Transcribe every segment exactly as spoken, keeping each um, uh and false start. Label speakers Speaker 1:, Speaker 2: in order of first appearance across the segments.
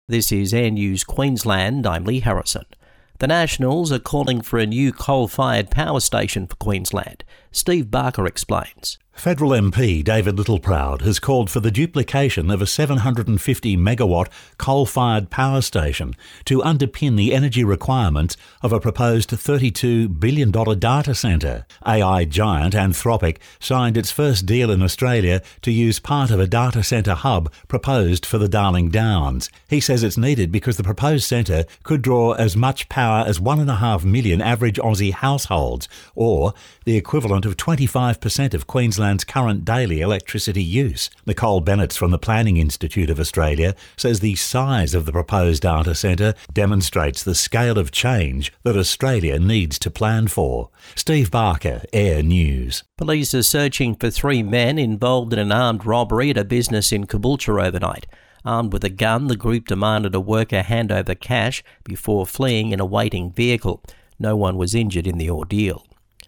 Speaker 1: This is Air News Queensland. I'm Lee Harrison. The Nationals are calling for a new coal-fired power station for Queensland. Steve Barker explains.
Speaker 2: Federal M P David Littleproud has called for the duplication of a seven hundred fifty megawatt coal-fired power station to underpin the energy requirements of a proposed thirty-two billion dollars data centre. A I giant Anthropic signed its first deal in Australia to use part of a data centre hub proposed for the Darling Downs. He says it's needed because the proposed centre could draw as much power as one and a half million average Aussie households, or the equivalent of twenty-five percent of Queensland's current daily electricity use. Nicole Bennett from the Planning Institute of Australia says the size of the proposed data centre demonstrates the scale of change that Australia needs to plan for. Steve Barker, Air News.
Speaker 1: Police are searching for three men involved in an armed robbery at a business in Caboolture overnight. Armed with a gun, the group demanded a worker hand over cash before fleeing in a waiting vehicle. No one was injured in the ordeal.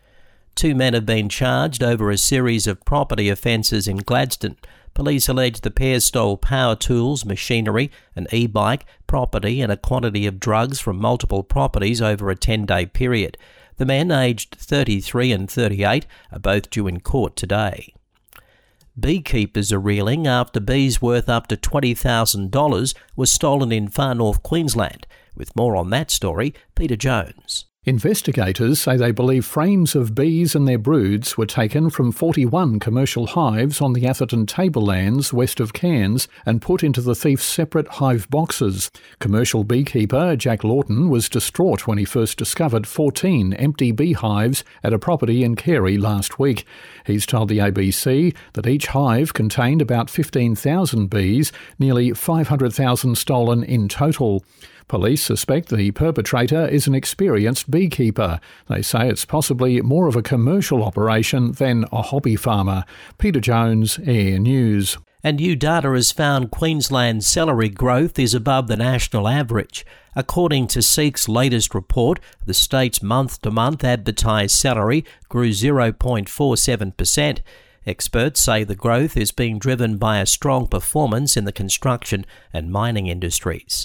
Speaker 1: Two men have been charged over a series of property offences in Gladstone. Police allege the pair stole power tools, machinery, an e-bike, property and a quantity of drugs from multiple properties over a ten-day period. The men, aged thirty-three and thirty-eight, are both due in court today. Beekeepers are reeling after bees worth up to twenty thousand dollars were stolen in far north Queensland. With more on that story, Peter Jones.
Speaker 3: Investigators say they believe frames of bees and their broods were taken from forty-one commercial hives on the Atherton tablelands west of Cairns and put into the thief's separate hive boxes. Commercial beekeeper Jack Lawton was distraught when he first discovered fourteen empty beehives at a property in Carey last week. He's told the A B C that each hive contained about fifteen thousand bees, nearly five hundred thousand stolen in total. Police suspect the perpetrator is an experienced beekeeper. They say it's possibly more of a commercial operation than a hobby farmer. Peter Jones, Air News.
Speaker 1: And new data has found Queensland's salary growth is above the national average. According to SEEK's latest report, the state's month-to-month advertised salary grew zero point four seven percent. Experts say the growth is being driven by a strong performance in the construction and mining industries.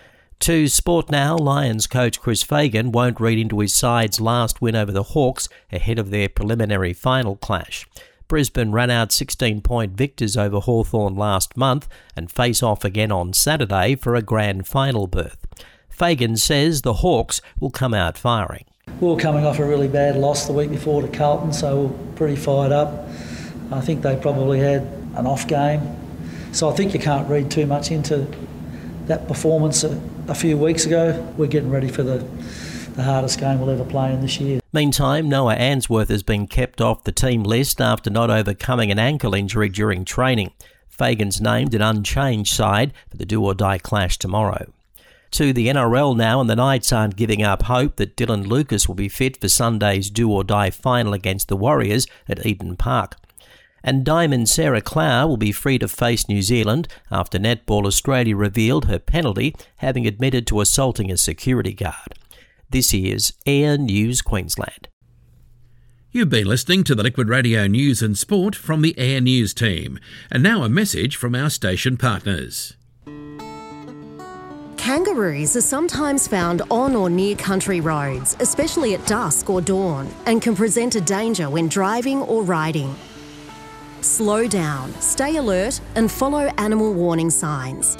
Speaker 1: To Sport Now, Lions coach Chris Fagan won't read into his side's last win over the Hawks ahead of their preliminary final clash. Brisbane ran out sixteen-point victors over Hawthorn last month and face off again on Saturday for a grand final berth. Fagan says the Hawks will come out firing.
Speaker 4: We were coming off a really bad loss the week before to Carlton, so we're pretty fired up. I think they probably had an off game. So I think you can't read too much into that performance a, a few weeks ago. We're getting ready for the, the hardest game we'll ever play in this year.
Speaker 1: Meantime, Noah Answorth has been kept off the team list after not overcoming an ankle injury during training. Fagan's named an unchanged side for the do-or-die clash tomorrow. To the N R L now, and the Knights aren't giving up hope that Dylan Lucas will be fit for Sunday's do-or-die final against the Warriors at Eden Park. And Diamond Sarah Clow will be free to face New Zealand after Netball Australia revealed her penalty, having admitted to assaulting a security guard. This is Air News Queensland.
Speaker 5: You've been listening to the Liquid Radio News and Sport from the Air News team. And now a message from our station partners.
Speaker 6: Kangaroos are sometimes found on or near country roads, especially at dusk or dawn, and can present a danger when driving or riding. Slow down, stay alert and follow animal warning signs.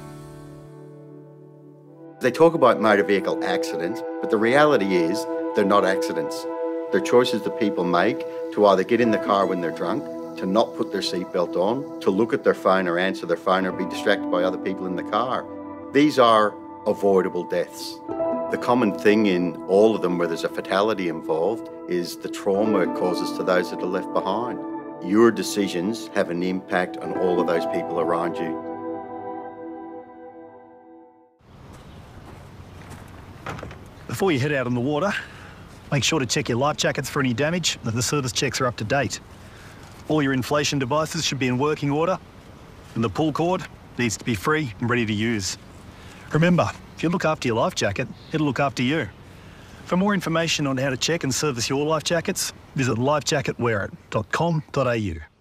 Speaker 7: They talk about motor vehicle accidents, but the reality is they're not accidents. They're choices that people make to either get in the car when they're drunk, to not put their seatbelt on, to look at their phone or answer their phone or be distracted by other people in the car. These are avoidable deaths. The common thing in all of them where there's a fatality involved is the trauma it causes to those that are left behind. Your decisions have an impact on all of those people around you.
Speaker 8: Before you head out on the water, make sure to check your life jackets for any damage and that the service checks are up to date. All your inflation devices should be in working order, and the pull cord needs to be free and ready to use. Remember, if you look after your life jacket, it'll look after you. For more information on how to check and service your life jackets, visit life jacket wear it dot com dot a u.